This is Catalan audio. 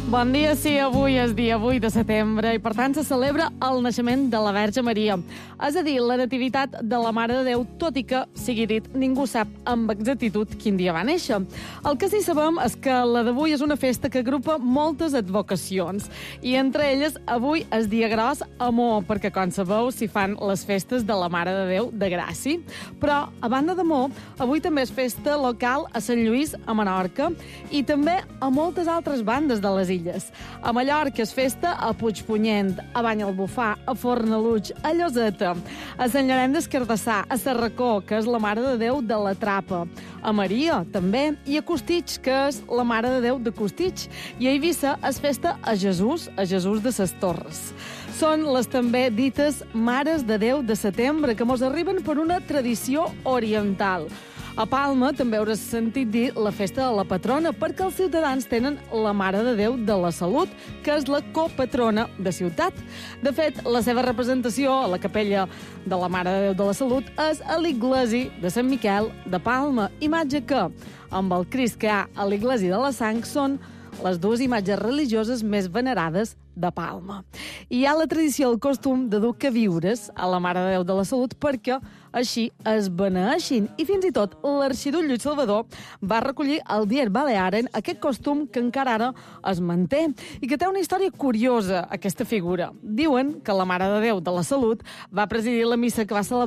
Bon dia, sí, avui és dia 8 de setembre i per tant se celebra el naixement de la Verge Maria. És a dir, la nativitat de la Mare de Déu, tot i que, sigui dit, ningú sap amb exactitud quin dia va néixer. El que sí sabem és que la d'avui és una festa que agrupa moltes advocacions i entre elles avui és dia gros Amor, perquè com sabeu s'hi fan les festes de la Mare de Déu de Gràcia. Però, a banda d'Amor, avui també és festa local a Sant Lluís, a Menorca, i també a moltes altres bandes de les illes. A Mallorca és festa a Puigpunyent, a Banyalbufar, a Fornalutx, a Lloseta, a Sant Llorenç des Cardassar, a Sarracó, que és la Mare de Déu de la Trapa, a Maria, també, i a Costitx, que és la Mare de Déu de Costitx, i a Eivissa és festa a Jesús de ses Torres. Són les també dites Mares de Déu de setembre, que mos arriben per una tradició oriental. A Palma també hauràs sentit dir la festa de la patrona, perquè els ciutadans tenen la Mare de Déu de la Salut, que és la copatrona de ciutat. De fet, la seva representació a la capella de la Mare de Déu de la Salut és a l'Iglesi de Sant Miquel de Palma, imatge que, amb el Crist que hi ha a l'Iglesi de la Sang, són les dues imatges religioses més venerades de Palma. I hi ha la tradició, el costum de dur queviures a la Mare de Déu de la Salut perquè així es beneeixin. I fins i tot l'arxiduc Lluís Salvador va recollir al Dier Balearen aquest costum que encara ara es manté i que té una història curiosa, aquesta figura. Diuen que la Mare de Déu de la Salut va presidir la missa que va celebrar